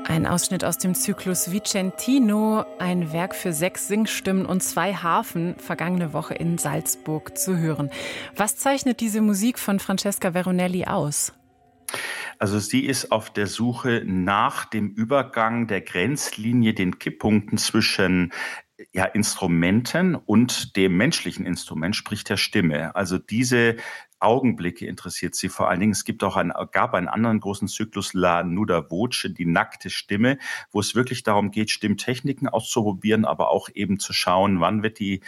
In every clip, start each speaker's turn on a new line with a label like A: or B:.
A: Ein Ausschnitt aus dem Zyklus Vicentino, ein Werk für 6 Singstimmen und 2 Harfen, vergangene Woche in Salzburg zu hören. Was zeichnet diese Musik von Francesca Veronelli aus?
B: Also sie ist auf der Suche nach dem Übergang der Grenzlinie, den Kipppunkten zwischen Instrumenten und dem menschlichen Instrument, sprich der Stimme. Also diese Augenblicke interessiert sie vor allen Dingen. Es gab einen anderen großen Zyklus, La Nuda Voce, die nackte Stimme, wo es wirklich darum geht, Stimmtechniken auszuprobieren, aber auch eben zu schauen, wann wird die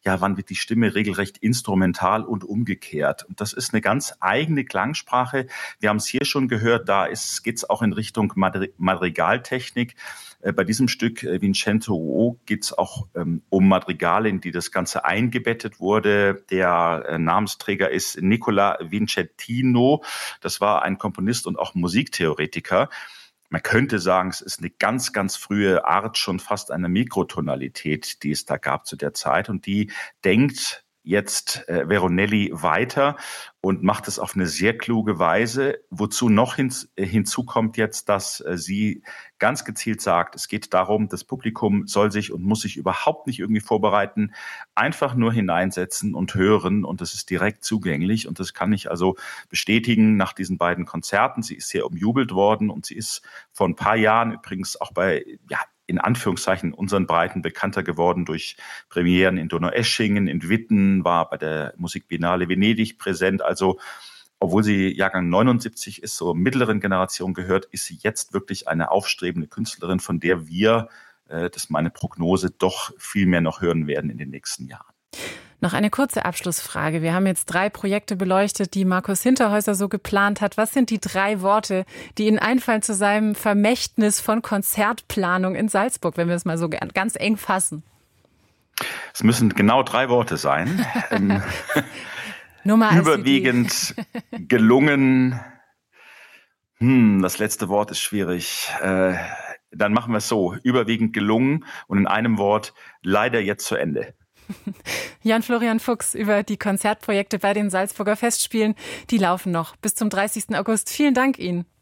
B: Stimme regelrecht instrumental und umgekehrt. Und das ist eine ganz eigene Klangsprache. Wir haben es hier schon gehört, geht es auch in Richtung Madrigaltechnik. Bei diesem Stück Vincenzo O geht es auch um Madrigale, in die das Ganze eingebettet wurde. Der Namensträger ist Nicola Vincentino. Das war ein Komponist und auch Musiktheoretiker. Man könnte sagen, es ist eine ganz, ganz frühe Art, schon fast eine Mikrotonalität, die es da gab zu der Zeit. Und die denkt jetzt Veronelli weiter und macht es auf eine sehr kluge Weise, wozu noch hinzukommt jetzt, dass sie ganz gezielt sagt, es geht darum, das Publikum soll sich und muss sich überhaupt nicht irgendwie vorbereiten, einfach nur hineinsetzen und hören und es ist direkt zugänglich und das kann ich also bestätigen nach diesen beiden Konzerten. Sie ist sehr umjubelt worden und sie ist vor ein paar Jahren übrigens auch bei, in Anführungszeichen unseren Breiten bekannter geworden durch Premieren in Donaueschingen, in Witten, war bei der Musikbiennale Venedig präsent. Also, obwohl sie Jahrgang 79 ist, zur mittleren Generation gehört, ist sie jetzt wirklich eine aufstrebende Künstlerin, von der wir, das ist meine Prognose, doch viel mehr noch hören werden in den nächsten Jahren.
A: Noch eine kurze Abschlussfrage. Wir haben jetzt 3 Projekte beleuchtet, die Markus Hinterhäuser so geplant hat. Was sind die 3 Worte, die Ihnen einfallen zu seinem Vermächtnis von Konzertplanung in Salzburg, wenn wir es mal so ganz eng fassen?
B: Es müssen genau 3 Worte sein. Überwiegend gelungen. Das letzte Wort ist schwierig. Dann machen wir es so. Überwiegend gelungen und in einem Wort leider jetzt zu Ende.
A: Jan-Florian Fuchs über die Konzertprojekte bei den Salzburger Festspielen. Die laufen noch bis zum 30. August. Vielen Dank Ihnen.